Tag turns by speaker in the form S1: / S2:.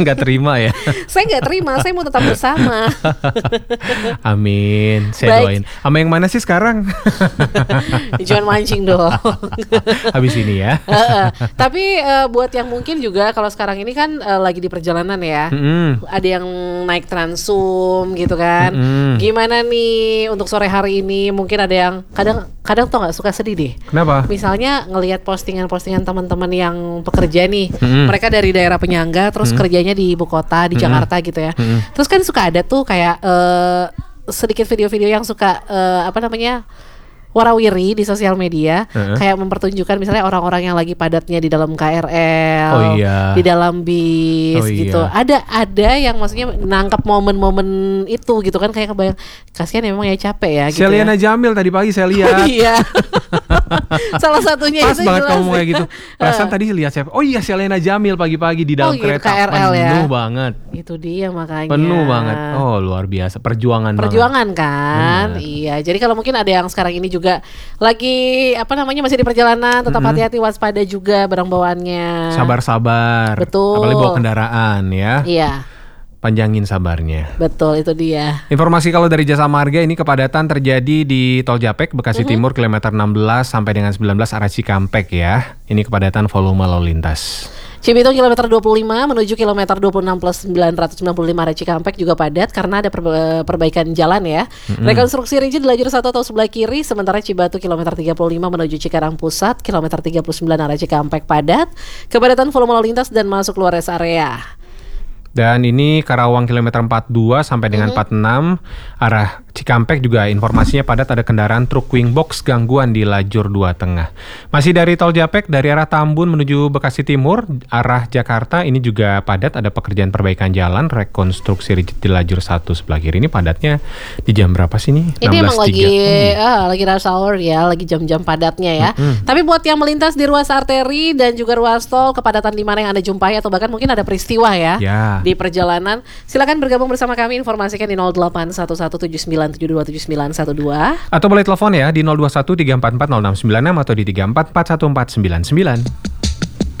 S1: Nggak terima ya.
S2: Saya nggak terima, saya mau tetap bersama.
S1: Amin, saya doain. Sama yang mana sih sekarang?
S2: Jangan mancing dong.
S1: Habis ini ya.
S2: Tapi buat yang mungkin juga kalau sekarang ini kan lagi di perjalanan ya, ada yang naik Transum gitu kan. Gimana nih untuk sore hari ini? Mungkin ada yang kadang tuh nggak suka sedih deh.
S1: Kenapa?
S2: Misalnya ngelihat postingan-postingan teman-teman yang pekerja nih, mereka dari daerah penyangga terus kerjanya di ibu kota di Jakarta gitu ya. Terus kan suka ada tuh kayak sedikit video-video yang suka warawiri di sosial media, kayak mempertunjukkan misalnya orang-orang yang lagi padatnya di dalam KRL, di dalam bis gitu. Ada yang maksudnya nangkap momen-momen itu gitu kan, kayak kebayang kasihan emang ya, capek ya gitu.
S1: Seliana Jamil tadi pagi saya lihat.
S2: Oh iya. Salah satunya
S1: pas
S2: itu
S1: banget
S2: jelas.
S1: kamu kayak gitu. Perasaan tadi lihat siapa? Oh iya, Seliana Jamil pagi-pagi di dalam kereta
S2: KRL
S1: penuh
S2: ya.
S1: banget.
S2: Itu dia makanya.
S1: Penuh banget. Oh luar biasa, perjuangan
S2: kan. Iya. Jadi kalau mungkin ada yang sekarang ini juga lagi masih di perjalanan, tetap hati-hati, waspada juga barang bawaannya.
S1: Sabar-sabar.
S2: Betul.
S1: Apalagi bawa kendaraan ya.
S2: Iya.
S1: Panjangin sabarnya.
S2: Betul, itu dia.
S1: Informasi kalau dari Jasa Marga, ini kepadatan terjadi di Tol Japek Bekasi Timur kilometer 16 sampai dengan 19 arah Cikampek ya. Ini kepadatan volume lalu lintas.
S2: Cibitung kilometer 25 menuju kilometer 26 plus 995 arah Cikampek juga padat karena ada perbaikan jalan ya. Rekonstruksi rigid di lajur 1 atau sebelah kiri, sementara Cibatu kilometer 35 menuju Cikarang Pusat kilometer 39 arah Cikampek padat. Kepadatan volume lalu lintas dan masuk luar rest area.
S1: Dan ini Karawang kilometer 42 sampai dengan 46 arah Cikampek juga informasinya padat, ada kendaraan truk wing box gangguan di lajur 2 tengah. Masih dari Tol Japek dari arah Tambun menuju Bekasi Timur arah Jakarta ini juga padat, ada pekerjaan perbaikan jalan, rekonstruksi rigid di lajur 1 sebelah kiri. Ini padatnya di jam berapa sih ini?
S2: Ini emang lagi rush hour ya, lagi jam-jam padatnya ya. Tapi buat yang melintas di ruas arteri dan juga ruas tol, kepadatan di mana yang Anda jumpai atau bahkan mungkin ada peristiwa ya. Di perjalanan, silakan bergabung bersama kami, informasikan di 081179727912
S1: atau boleh telepon ya di 0213440696 atau di 3441499.